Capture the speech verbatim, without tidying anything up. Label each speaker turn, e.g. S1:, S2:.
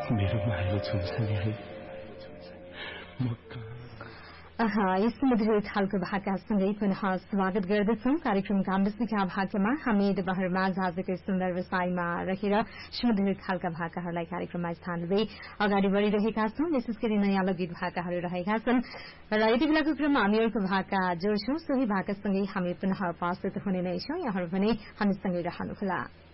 S1: मेरो मायाले छुन्छ नि है म
S2: आहा यस मधुर खालको भाकासँगै पुनः स्वागत गर्दछौं कार्यक्रम कामबस्तीका भाकामा हामी दुपहरमा आजको सुन्दर व्यवसायमा रहेर सुमधुर खालका भाकाहरूलाई कार्यक्रममा स्थान दिँदै अगाडि बढ़िरहेका छौं। विशेष गरी नयाँ लोकगीत भाकाहरू रहेका छन् र यति बेलाको क्रममा हामी अर्को भाका जोड्छौं। सोही भाकासँगै हामी पुनः उपस्थित हुने नै छौं। यहाँहरू पनि हामीसँगै रहनुहोला।